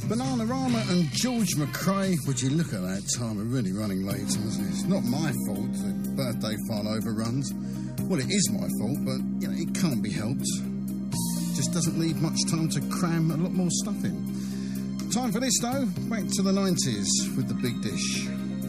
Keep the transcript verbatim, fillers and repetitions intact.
Bananarama and George McRae. Would you look at that time? We're really running late. It's not my fault that birthday file overruns. Well, it is my fault, but you know it can't be helped. Just doesn't leave much time to cram a lot more stuff in. Time for this, though. Back to the nineties with The Big Dish.